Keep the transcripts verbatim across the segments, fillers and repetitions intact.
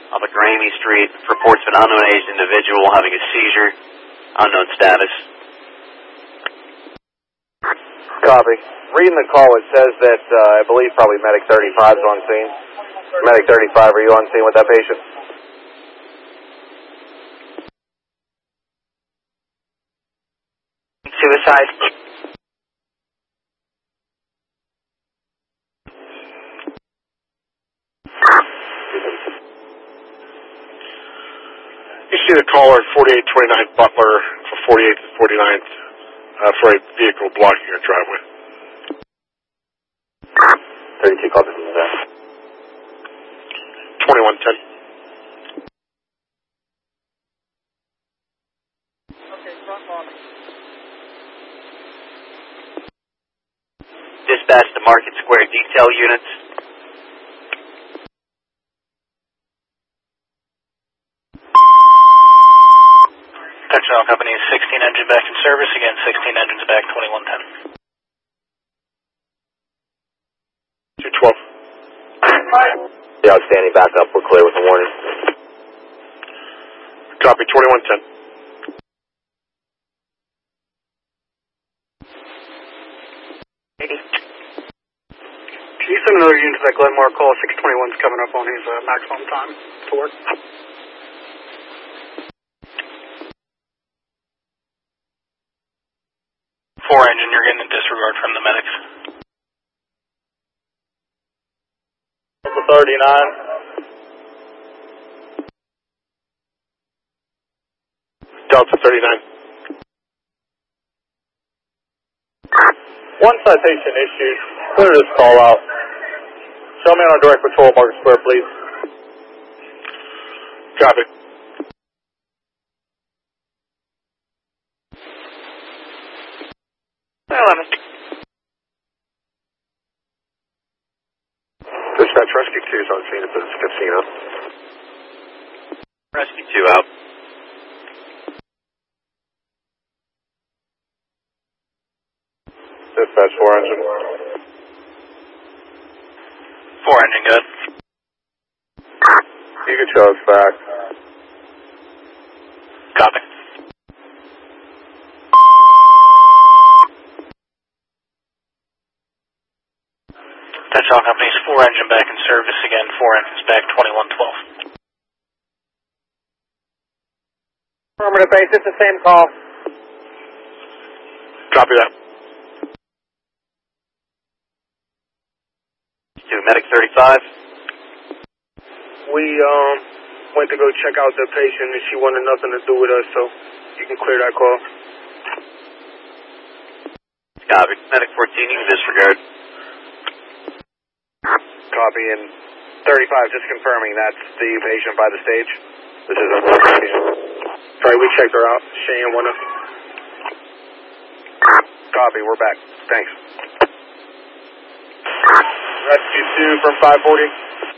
off of Grammy Street. Reports of an unknown aged individual having a seizure. Unknown status. Copy. Reading the call, it says that uh, I believe probably Medic thirty-five is on scene. Medic thirty-five, are you on scene with that patient? Suicide. You see the caller at forty-eight twenty-nine Butler for forty-eighth and forty-ninth uh, for a vehicle blocking your driveway. thirty-two copies from that. twenty-one ten. Okay, front lobby. Dispatch to Market Square detail units. Attention all companies, sixteen engine back in service, again sixteen engines back, twenty-one ten. two twelve. The outstanding back up, we're clear with the warning. Copy, twenty-one ten. Can you send another unit to that Glenmore call? six twenty-one's coming up on his uh, maximum time to work. Four engine, you're getting a disregard from the medics. Delta thirty-nine. Delta thirty-nine. One citation issued. Clear this call out. Show me on a direct patrol, Market Square, please. Copy. eleven. Dispatch Rescue two is on scene at this casino. Rescue two out. Dispatch four engine. Four engine, good. You can show us back. Copy. Attention all companies, four engine back in service, again four engines back, twenty-one twelve. Affirmative base, it's the same call. Copy that. To Medic thirty-five. We um went to go check out the patient and she wanted nothing to do with us, so you can clear that call. Copy. Medic fourteen, you can disregard. Copy, and thirty-five, just confirming that's the patient by the stage. This is a Sorry, we checked her out. She ain't wanna. Copy, we're back. Thanks. Rescue two from five forty.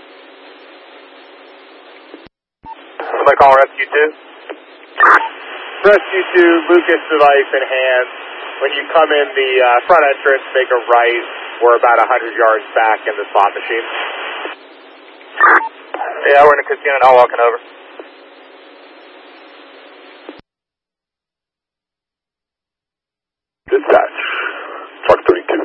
Somebody call Rescue two? Rescue two, Lucas device in hand. When you come in the uh, front entrance, make a right. We're about one hundred yards back in the slot machine. Yeah, we're in the casino now, walking over. Dispatch. Truck thirty-two.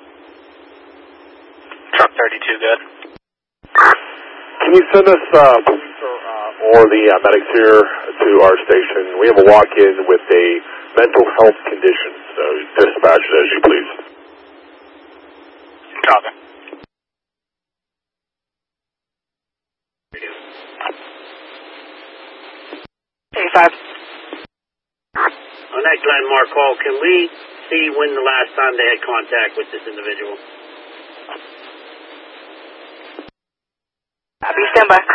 Truck thirty-two, good. Can you send us uh, police or, uh, or the uh, medics here to our station? We have a walk-in with a mental health condition, so dispatch it as you please. Copy. eighty-five. On that Glenmore call, can we see when the last time they had contact with this individual? Copy, stand by.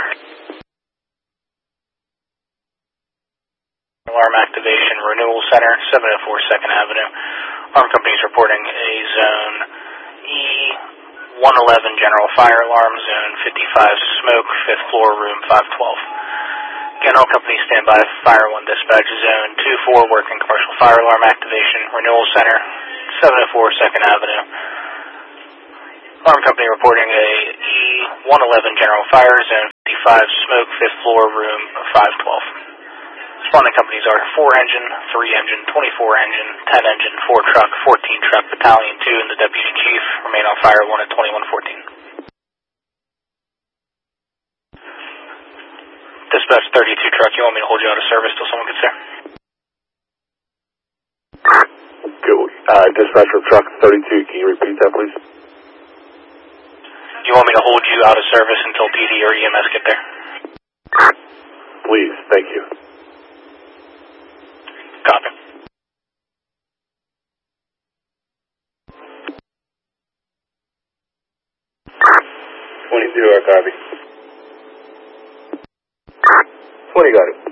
Alarm activation, Renewal Center, seven oh four second Avenue. Alarm companies reporting a zone E one eleven general fire alarm, zone fifty-five smoke, fifth floor, room five twelve. Again, all companies stand by. Fire one dispatch, zone two four working commercial fire alarm activation, Renewal Center, seven oh four second Avenue. Alarm company reporting a E one eleven general fire, zone fifty-five fifty-five smoke, fifth floor, room five twelve. Responding companies are four engine, three engine, twenty-four engine, ten engine, four truck, fourteen truck, battalion two, and the deputy chief. Remain on fire one at twenty-one fourteen. Dispatch thirty-two truck, you want me to hold you out of service till someone gets there? Good. Uh, dispatch from truck thirty-two, can you repeat that, please? You want me to hold you out of service until P D or E M S get there? Please, thank you. Copy. twenty-two, our copy. twenty got it.